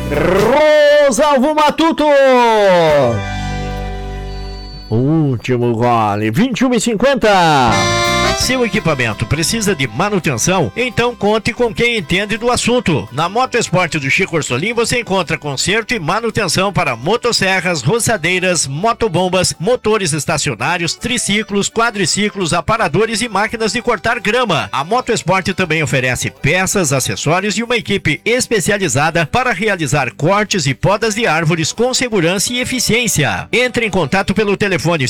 Rosalvo Matuto. Último gole, 21h50. Seu equipamento precisa de manutenção? Então conte com quem entende do assunto. Na Moto Esporte do Chico Orsolim você encontra conserto e manutenção para motosserras, roçadeiras, motobombas, motores estacionários, triciclos, quadriciclos, aparadores e máquinas de cortar grama. A Moto Esporte também oferece peças, acessórios e uma equipe especializada para realizar cortes e podas de árvores com segurança e eficiência. Entre em contato pelo telefone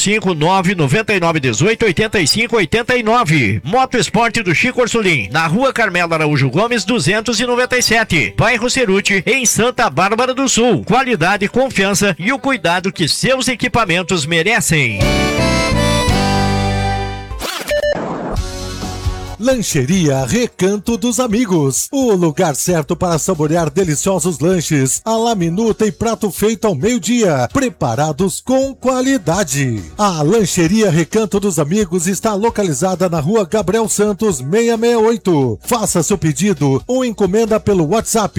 559-9918-8589. Moto Esporte do Chico Orsolim, na Rua Carmelo Araújo Gomes 297, bairro Ceruti, em Santa Bárbara do Sul. Qualidade, confiança e o cuidado que seus equipamentos merecem. Lancheria Recanto dos Amigos, o lugar certo para saborear deliciosos lanches, à la minuta e prato feito ao meio-dia, preparados com qualidade. A Lancheria Recanto dos Amigos está localizada na Rua Gabriel Santos 668. Faça seu pedido ou encomenda pelo WhatsApp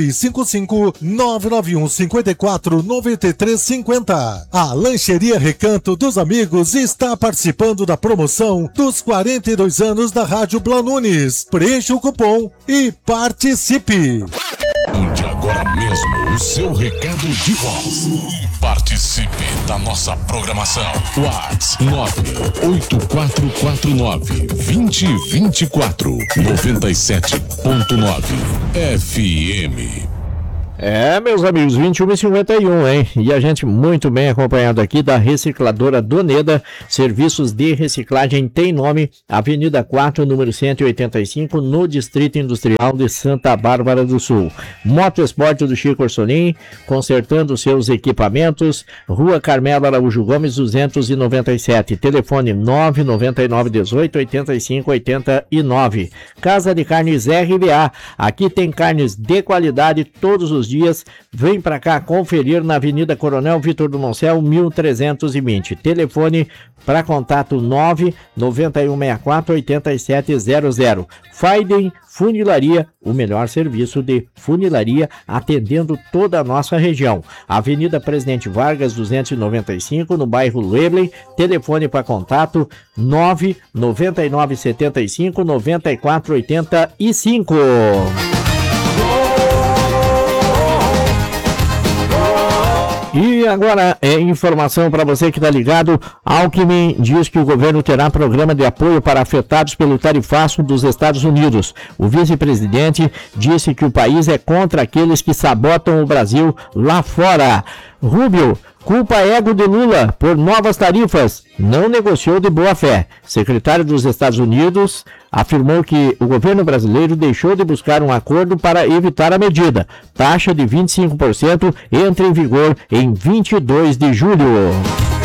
55991549350. A Lancheria Recanto dos Amigos está participando da promoção dos 42 anos da Rádio Blau Nunes. Preencha o cupom e participe. Mande agora mesmo o seu recado de voz. Participe da nossa programação. WhatsApp 98449-2024 97.9 FM. Meus amigos, 21h51, hein? E a gente muito bem acompanhado aqui da Recicladora Doneda. Serviços de reciclagem tem nome, Avenida 4, número 185, no Distrito Industrial de Santa Bárbara do Sul. Moto Esporte do Chico Orsolim, consertando seus equipamentos. Rua Carmelo Araújo Gomes 297. Telefone 999-18-8589. Casa de Carnes RBA. Aqui tem carnes de qualidade todos os dias. Vem para cá conferir na Avenida Coronel Vitor do Moncel 1320. Telefone para contato 99164-8700. Faiden Funilaria, o melhor serviço de funilaria atendendo toda a nossa região. Avenida Presidente Vargas 295, no bairro Lebley. Telefone para contato 99975-9485. E agora informação para você que está ligado. Alckmin diz que o governo terá programa de apoio para afetados pelo tarifaço dos Estados Unidos. O vice-presidente disse que o país é contra aqueles que sabotam o Brasil lá fora. Rubio culpa ego de Lula por novas tarifas. Não negociou de boa fé. Secretário dos Estados Unidos afirmou que o governo brasileiro deixou de buscar um acordo para evitar a medida. Taxa de 25% entra em vigor em 22 de julho.